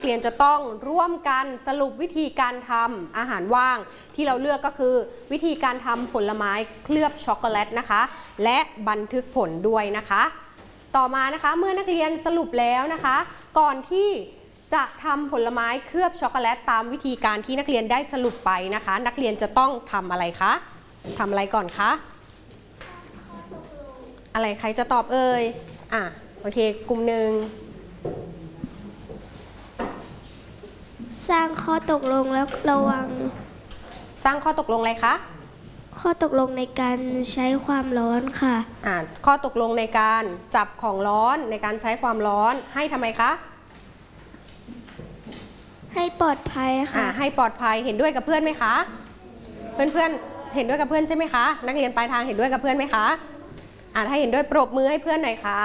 เรียนจะต้องร่วมกันสรุปวิธีการทำอาหารว่างที่เราเลือกก็คือวิธีการทำผลไม้เคลือบช็อกโกแลตนะคะและบันทึกผลด้วยนะคะต่อมานะคะเมื่อนักเรียนสรุปแล้วนะคะก่อนที่จะทำผลไม้เคลือบช็อกโกแลตตามวิธีการที่นักเรียนได้สรุปไปนะคะนักเรียนจะต้องทำอะไรคะทำอะไรก่อนคะอะไรใครจะตอบเอ่ยโอเคกลุ่มหนึ่งสร้างข้อตกลงแล้วระวังสร้างข้อตกลงอะไรคะข้อตกลงในการใช้ความร้อนค่ะข้อตกลงในการจับของร้อนในการใช้ความร้อนให้ทำไมคะให้ปลอดภัยค่ะให้ปลอดภัยเห็นด้วยกับเพื่อนไหมคะเพื่อนเห็นด้วยกับเพื่อนใช่ไหมคะนักเรียนปลายทางเห็นด้วยกับเพื่อนไหมคะถ้าเห็นด้วยปรบมือให้เพื่อนหน่อยค่ะ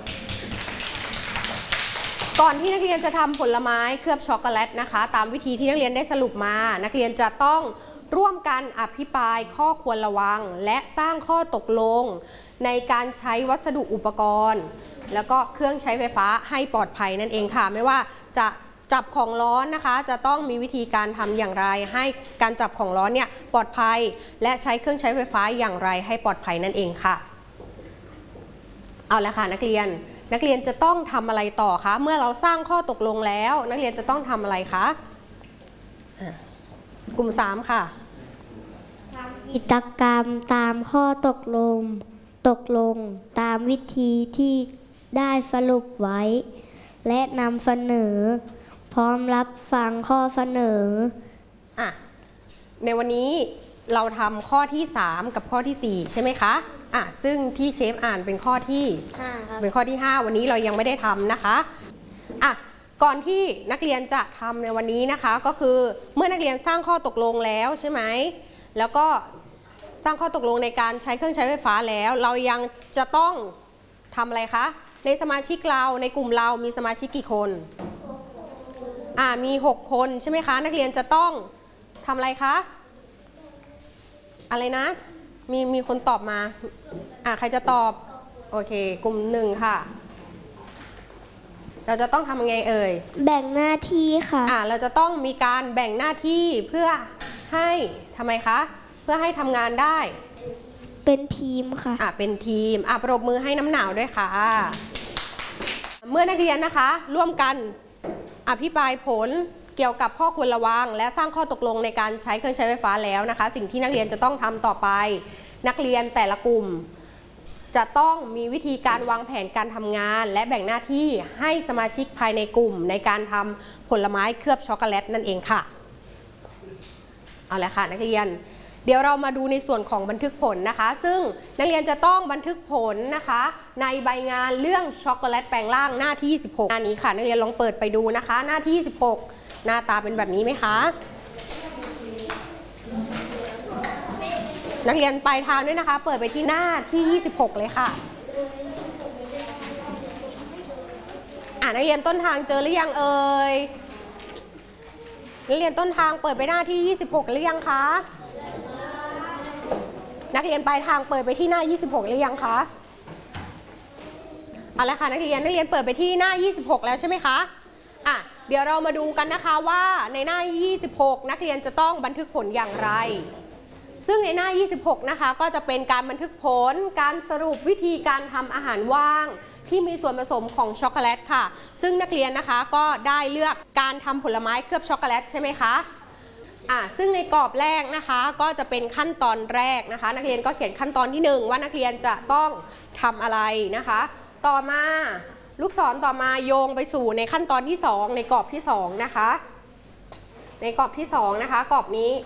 ก่อนที่นักเรียนจะทำผลไม้เคลือบช็อกโกแลตนะคะตามวิธีที่นักเรียนได้สรุปมานักเรียนจะต้องร่วมกันอภิปรายข้อควรระวังและสร้างข้อตกลงในการใช้วัสดุอุปกรณ์แล้วก็เครื่องใช้ไฟฟ้าให้ปลอดภัยนั่นเองค่ะไม่ว่าจะจับของร้อนนะคะจะต้องมีวิธีการทำอย่างไรให้การจับของร้อนเนี่ยปลอดภัยและใช้เครื่องใช้ไฟฟ้าอย่างไรให้ปลอดภัยนั่นเองค่ะเอาละค่ะนักเรียนจะต้องทำอะไรต่อคะเมื่อเราสร้างข้อตกลงแล้วนักเรียนจะต้องทำอะไรคะกลุ่ม3ค่ะกิจกรรมตามข้อตกลงตามวิธีที่ได้สรุปไว้และนำเสนอพร้อมรับฟังข้อเสนอในวันนี้เราทำข้อที่3กับข้อที่4ใช่ไหมคะซึ่งที่เชฟอ่านเป็นข้อที่5วันนี้เรายังไม่ได้ทำนะคะก่อนที่นักเรียนจะทำในวันนี้นะคะก็คือเมื่อนักเรียนสร้างข้อตกลงแล้วใช่ไหมแล้วก็สร้างข้อตกลงในการใช้เครื่องใช้ไฟฟ้าแล้วเรายังจะต้องทำอะไรคะในสมาชิกเราในกลุ่มเรามีสมาชิกกี่คนมี6คนใช่ไหมคะนักเรียนจะต้องทำอะไรคะอะไรนะมีคนตอบมาใครจะตอบโอเคกลุ่ม1ค่ะเราจะต้องทำยังไงเอ่ยแบ่งหน้าที่ค่ะเราจะต้องมีการแบ่งหน้าที่เพื่อให้ทำไมคะเพื่อให้ทำงานได้เป็นทีมค่ะเป็นทีมปรบมือให้น้ำหนาวด้วยค่ะเมื่อนักเรียนนะคะร่วมกันอภิปรายผลเกี่ยวกับข้อควรระวังและสร้างข้อตกลงในการใช้เครื่องใช้ไฟฟ้าแล้วนะคะสิ่งที่นักเรียนจะต้องทำต่อไปนักเรียนแต่ละกลุ่มจะต้องมีวิธีการวางแผนการทำงานและแบ่งหน้าที่ให้สมาชิกภายในกลุ่มในการทำผลไม้เคลือบช็อกโกแลตนั่นเองค่ะเอาละค่ะนักเรียนเดี๋ยวเรามาดูในส่วนของบันทึกผลนะคะซึ่งนักเรียนจะต้องบันทึกผลนะคะในใบงานเรื่องช็อกโกแลตแปลงร่างหน้าที่26หน้านี้ค่ะนักเรียนลองเปิดไปดูนะคะหน้าที่26หน้าตาเป็นแบบนี้ไหมคะนักเรียนปลายทางด้วยนะคะเปิดไปที่หน้าที่26เลยค่ะนักเรียนต้นทางเจอหรือยังเอ่ยนักเรียนต้นทางเปิดไปหน้าที่26หรือยังคะนักเรียนปลายทางเปิดไปที่หน้า26หรือยังคะเอาละค่ะนักเรียนเปิดไปที่หน้า26แล้วใช่ไหมคะเดี๋ยวเรามาดูกันนะคะว่าในหน้า26นักเรียนจะต้องบันทึกผลอย่างไรซึ่งในหน้า26นะคะก็จะเป็นการบันทึกผลการสรุปวิธีการทำอาหารว่างที่มีส่วนผสมของช็อกโกแลตค่ะซึ่งนักเรียนนะคะก็ได้เลือกการทำผลไม้เคลือบช็อกโกแลตใช่ไหมคะซึ่งในกรอบแรกนะคะก็จะเป็นขั้นตอนแรกนะคะนักเรียนก็เขียนขั้นตอนที่1ว่านักเรียนจะต้องทำอะไรนะคะต่อมาลูกศรต่อมาโยงไปสู่ในขั้นตอนที่2ในกรอบที่2นะคะในกรอบที่2นะคะกรอบนี้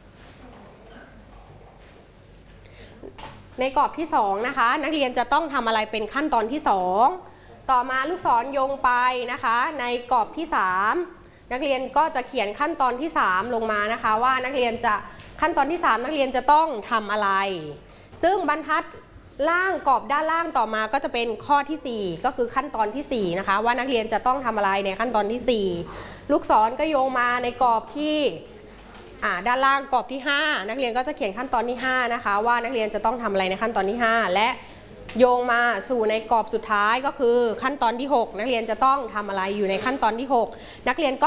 ในกรอบที่2นะคะนักเรียนจะต้องทำอะไรเป็นขั้นตอนที่2ต่อมาลูกศรโยงไปนะคะในกรอบที่3นักเรียนก็จะเขียนขั้นตอนที่3ลงมานะคะว่านักเรียนจะขั้นตอนที่3นักเรียนจะต้องทำอะไรซึ่งบรรทัดล่างกรอบด้านล่างต่อมาก็จะเป็นข้อที่4ก็คือขั้นตอนที่4นะคะว่านักเรียนจะต้องทำอะไรในขั้นตอนที่4ลูกศรก็โยงมาในกรอบที่ด้านล่างกรอบที่5นักเรียนก็จะเขียนขั้นตอนที่5นะคะว่านักเรียนจะต้องทำอะไรในขั้นตอนที่5และโยงมาสู่ในกรอบสุดท้ายก็คือขั้นตอนที่6นักเรียนจะต้องทำอะไรอยู่ในขั้นตอนที่6นักเรียนก็